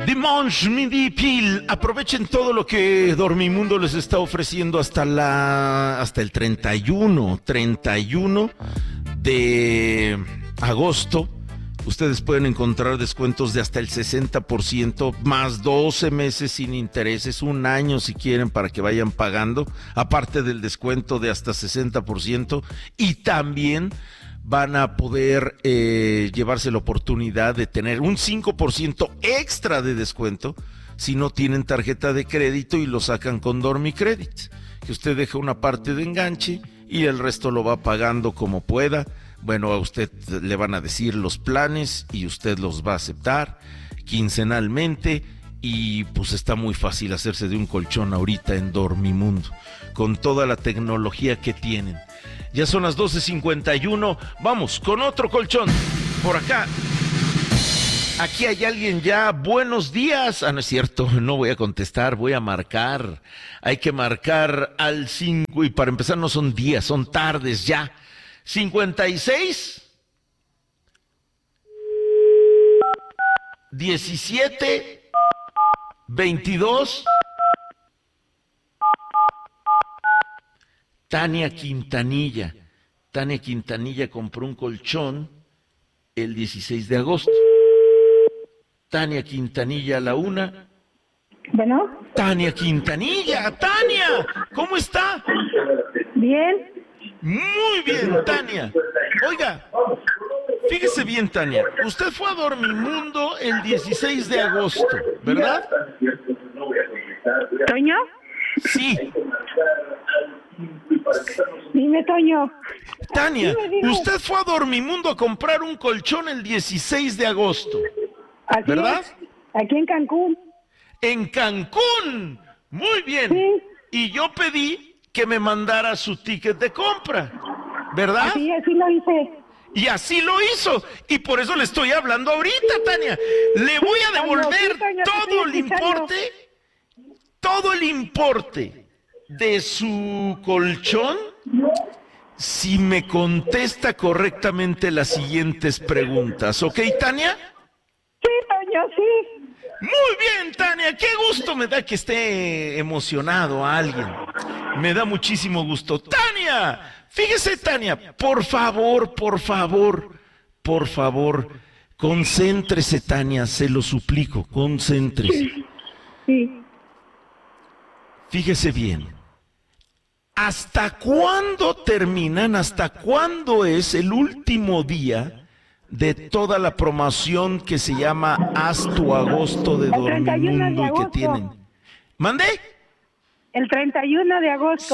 Dimanche midi pile. Aprovechen todo lo que Dormimundo les está ofreciendo hasta el 31 de agosto. Ustedes pueden encontrar descuentos de hasta el 60%, más 12 meses sin intereses, un año si quieren para que vayan pagando, aparte del descuento de hasta 60%, y también van a poder llevarse la oportunidad de tener un 5% extra de descuento si no tienen tarjeta de crédito y lo sacan con Dormicredit, que usted deja una parte de enganche y el resto lo va pagando como pueda. Bueno, a usted le van a decir los planes y usted los va a aceptar quincenalmente, y pues está muy fácil hacerse de un colchón ahorita en Dormimundo, con toda la tecnología que tienen. Ya son las 12:51, vamos con otro colchón, por acá. Aquí hay alguien ya, buenos días. No es cierto, no voy a contestar, voy a marcar. Hay que marcar al 5, y para empezar no son días, son tardes ya. 56 17 22. Tania Quintanilla compró un colchón el 16 de agosto. Tania Quintanilla a la 1. Bueno. Tania Quintanilla, Tania, ¿cómo está? Bien. Muy bien, Tania. Oiga, fíjese bien, Tania, usted fue a Dormimundo el 16 de agosto, ¿verdad? ¿Toño? Sí. Dime, Toño. Tania, Dime. usted fue a Dormimundo a comprar un colchón el 16 de agosto, Así ¿verdad? es. Aquí en Cancún. En Cancún. Muy bien. Sí. Y yo pedí que me mandara su ticket de compra, ¿verdad? Así lo hice. Y así lo hizo. Y por eso le estoy hablando ahorita, Tania. Le voy a devolver todo el importe de su colchón si me contesta correctamente las siguientes preguntas. ¿Ok, Tania? Sí, Toño, sí. Muy bien, Tania. Qué gusto me da que esté emocionado a alguien. Me da muchísimo gusto. Tania, fíjese, Tania, por favor, concéntrese, Tania, se lo suplico, concéntrese. Sí. Fíjese bien. ¿Hasta cuándo terminan? ¿Hasta cuándo es el último día de toda la promoción que se llama Haz tu Agosto de El 31 de Dormimundo y que agosto. tienen? ¿Mande? El 31 de agosto.